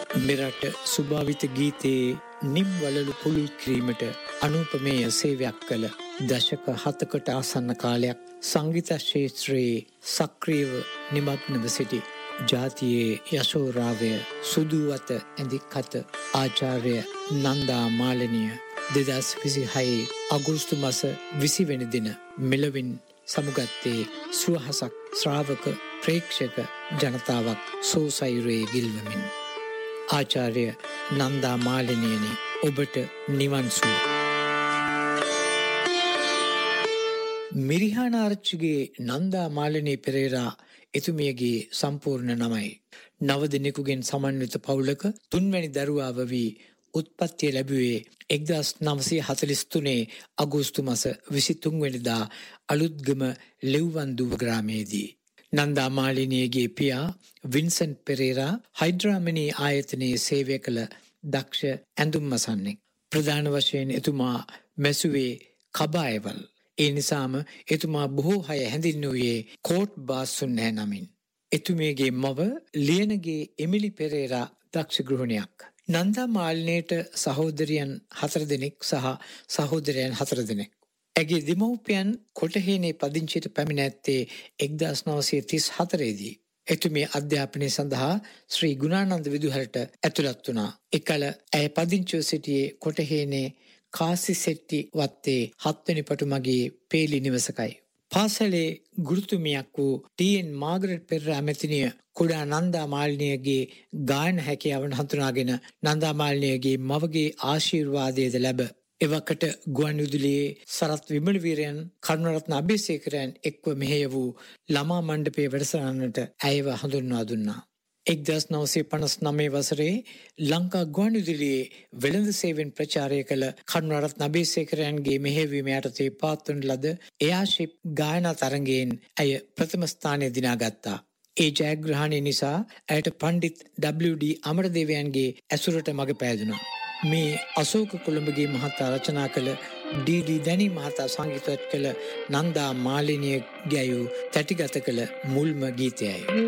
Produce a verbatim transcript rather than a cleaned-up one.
මෙරට සුභාවිත ගීතයේ නිම් වලලු පුළුල් කිරීමට අනූපමේය සේවයක් කළ දශක හතකට ආසන්න කාලයක් සංගීත ක්ෂේත්‍රයේ සක්‍රියව නිමග්නව සිටි ජාතියේ යශෝරාවය සුදුවත ඇඳික්කත ආචාර්ය නන්දා මාලනිය දෙදහස් විසිහය අගෝස්තු මාස විසි වෙනි දින මෙලොවින් සමුගත්තේ සුවහසක් ශ්‍රාවක ප්‍රේක්ෂක ජනතාවක් සෝසයිරේ ගිල්වමින්. ආචාර්ය නන්දා මාලනියනි ඔබට නිවන් සුව. මිරිහානාරච්චිගේ නන්දා මාලනී පෙරේරා එතුමියගේ සම්පූර්ණ නමයි. නව දෙනෙකුගෙන් සමන්විත පවුලක තුන්වැනි දරුවාව වී උත්පත්තිය ලැබුවේ එක්දහස් නවසිය හතළිස් තුනේ අගෝස්තු මාස විසිතුන් වෙනිදා අලුත්ගම ලෙව්වන්දුව ග්‍රාමයේදී. නන්දා මාලිනියගේ පියා වින්සන්ට් පෙරේරා හයිඩ්‍රාමනී ආයතනයේ සේවය කළ දක්ෂ ඇඳුම් මසන්නෙක්. ප්‍රධාන වශයෙන් එතුමා මැසුවේ කබායවල්. ඒ නිසාම එතුමා බොහෝ අය හැඳින්වුවේ කෝට් බාස්සුන් නැහැ නමින්. එතුමියගේ මව ලියනගේ එමිලි පෙරේරා දක්ෂ ගෘහණියක්. නන්දා මාලිනියට සහෝදරියන් හතර දෙනෙක් සහ සහෝදරයන් හතර දෙනෙක්. ඇගේ දෙමව්පියන් කොටහේනේ පදිංචියට පැමිණ ඇත්තේ එක්දහස් නවසිය තිස් හතරේදී. එතුමිය අධ්‍යාපනය සඳහා ශ්‍රී ගුණානන්ද විදුහලට ඇතුළත් වුණා. එකල ඇය පදිංචිව සිටියේ කොටහේනේ කාසිසෙට්ටි වත්තේ හත්වැනි පටුමගේ පේලි නිවසකයි. පාසලේ ගුරුතුමියක් වූ ටී.එන්. මාගරට් පෙරේරා මැතිනිය කුඩා නන්දා මාලිනියගේ ගායන හැකියාවන් හඳුනාගෙන නන්දා මාලිනියගේ මවගේ ආශිර්වාදයද ලැබ එවකට ගුවන් විදුලියේ සරත් විමලවීරයන් කරුණරත්න අබේසේකරයන් එක්ව මෙහෙය වූ ළමා මණ්ඩපයේ වැඩසටහනට ඇයව හඳුන්වා දුන්නා. එක්දහස් නවසිය පනස් නවය වසරේ ලංකා ගුවන් විදුලියේ වෙළඳ සේවයෙන් ප්‍රචාරය කළ කරුණරත්න අබේසේකරයන්ගේ මෙහෙයවීම යටතේ පවත්වන ලද එයාෂිප් ගායනා තරඟයෙන් ඇය ප්‍රථම ස්ථානය දිනාගත්තා. ඒ ජයග්‍රහණය නිසා ඇයට පණ්ඩිත් ඩබ්ලිව්.ඩී. අමරදේවයන්ගේ ඇසුරට මඟ පෑදුනා. මේ අශෝක කොළඹගේ මහතා රචනා කළ ඩී.ඩී. දැනී මහතා සංගීතවත් කළ නන්දා මාලිනිය ගැයූ තැටිගත කළ මුල්ම ගීතයයි.